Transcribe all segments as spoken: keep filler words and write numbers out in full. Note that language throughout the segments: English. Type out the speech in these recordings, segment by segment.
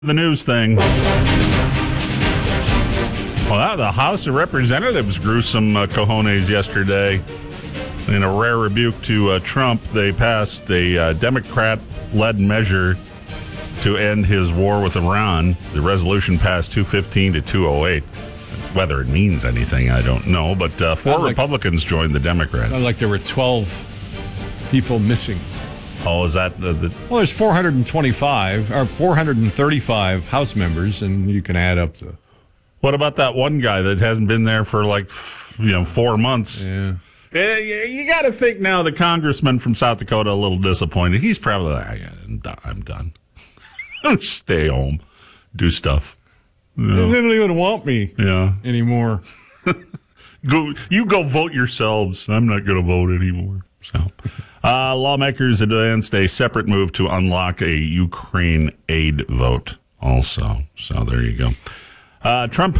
The news thing. Well, the House of Representatives grew some uh, cojones yesterday. In a rare rebuke to uh, Trump, they passed a uh, Democrat-led measure to end his war with Iran. The resolution passed two fifteen to two oh eight. Whether it means anything, I don't know. But uh, four like, Republicans joined the Democrats. Sounds like there were twelve people missing. Oh, is that uh, the... Well, there's four hundred twenty-five, or four hundred thirty-five House members, and you can add up the... What about that one guy that hasn't been there for, like, you know, four months? Yeah. Uh, you got to think now the congressman from South Dakota a little disappointed. He's probably like, I'm done. I'm done. Stay home. Do stuff. You know. They don't even want me yeah. anymore. Go, you go vote yourselves. I'm not going to vote anymore. So, uh, lawmakers advanced a separate move to unlock a Ukraine aid vote also. So there you go. Uh, Trump,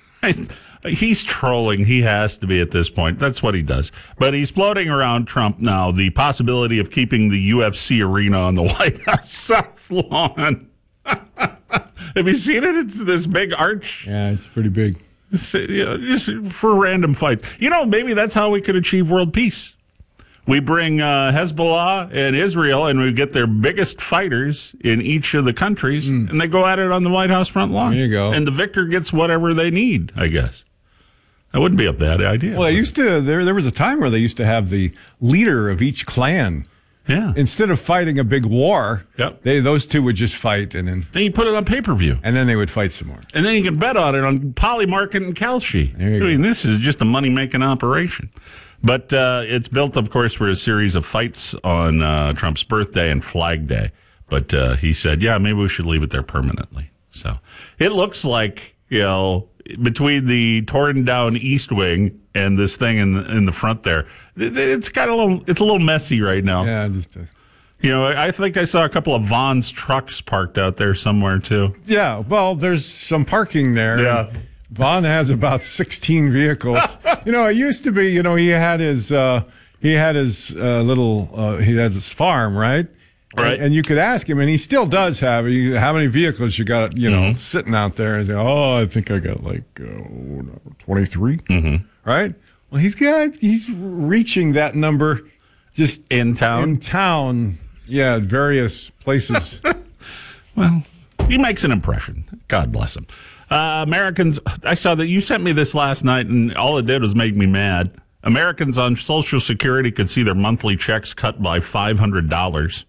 he's trolling. He has to be at this point. That's what he does. But he's floating around Trump now the possibility of keeping the U F C arena on the White House South Lawn. Have you seen it? It's this big arch. Yeah, it's pretty big. It's, you know, just for random fights. You know, maybe that's how we could achieve world peace. We bring uh, Hezbollah and Israel, and we get their biggest fighters in each of the countries, mm. and they go at it on the White House front lawn. There you go. And the victor gets whatever they need, I guess. That wouldn't be a bad idea. Well, they used to. There, there was a time where they used to have the leader of each clan. Yeah. Instead of fighting a big war, yep. they those two would just fight, and then then you put it on pay per view, and then they would fight some more, and then you can bet on it on Polymarket and Kalshi. I mean, go. This is just a money making operation. But uh, it's built, of course, for a series of fights on uh, Trump's birthday and Flag Day. But uh, he said, yeah, maybe we should leave it there permanently. So it looks like, you know, between the torn down East Wing and this thing in the, in the front there, it's got a little, it's a little messy right now. Yeah, just a... You know, I think I saw a couple of Vaughn's trucks parked out there somewhere, too. Yeah, well, there's some parking there. Yeah. Vaughn has about sixteen vehicles. You know, it used to be, you know, he had his, uh, he had his uh, little, uh, he had his farm, right? Right. And, and you could ask him, and he still does have, you, how many vehicles you got, you know, mm-hmm. sitting out there? And say, oh, I think I got like uh, twenty-three. Mm-hmm. Right? Well, he's got, he's reaching that number just in town. In town, yeah, various places. Well, he makes an impression. God bless him. Uh, Americans, I saw that you sent me this last night, and all it did was make me mad. Americans on Social Security could see their monthly checks cut by five hundred dollars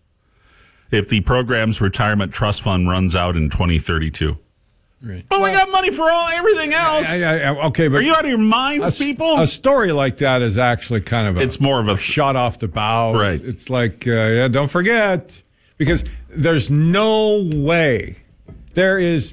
if the program's retirement trust fund runs out in twenty thirty-two. Right. But well, we got money for all everything else. I, I, I, okay, but are you out of your minds, a, people? A story like that is actually kind of a, it's more of a, a shot off the bow. Right. It's, it's like, uh, yeah, don't forget, because there's no way. There is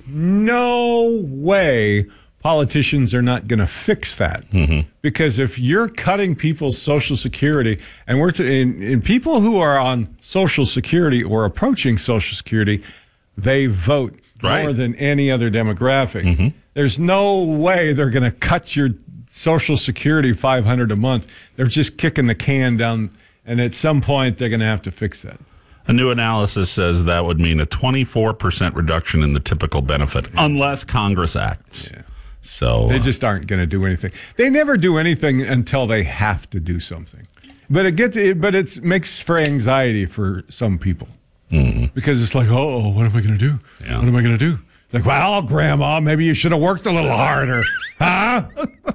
no way politicians are not going to fix that. Mm-hmm. Because if you're cutting people's Social Security, and we're to, in, in people who are on Social Security or approaching Social Security, they vote right. more than any other demographic. Mm-hmm. There's no way they're going to cut your Social Security five hundred dollars a month. They're just kicking the can down, and at some point they're going to have to fix that. A new analysis says that would mean a twenty-four percent reduction in the typical benefit, yeah. unless Congress acts. Yeah. So they just aren't going to do anything. They never do anything until they have to do something. But it gets, it, but it makes for anxiety for some people mm-hmm. because it's like, oh, what am I going to do? Yeah. What am I going to do? Like, well, Grandma, maybe you should have worked a little harder, huh?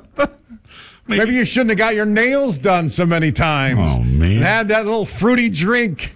Maybe, maybe you shouldn't have got your nails done so many times. Oh man, and had that little fruity drink.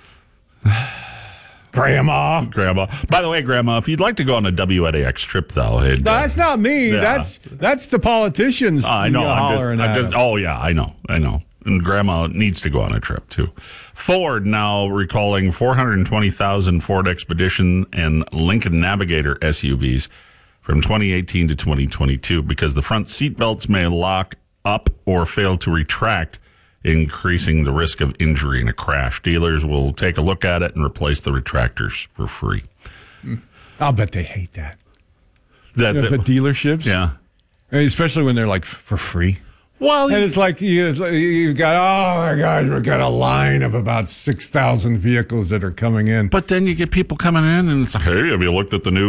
Grandma. Grandma. By the way, Grandma, if you'd like to go on a W N A X trip, though. No, that's not me. Yeah. That's that's the politicians. Uh, I know. I'm just, I'm just, them. oh, yeah, I know. I know. And Grandma needs to go on a trip, too. Ford now recalling four hundred twenty thousand Ford Expedition and Lincoln Navigator S U Vs from twenty eighteen to twenty twenty-two because the front seat belts may lock up or fail to retract, increasing the risk of injury in a crash. Dealers will take a look at it and replace the retractors for free. I'll bet they hate that. That you know, the, the dealerships? Yeah. Especially when they're like, for free. Well, and it's like you, you've got, oh my gosh, we've got a line of about six thousand vehicles that are coming in. but then you get people coming in and it's like, hey, have you looked at the new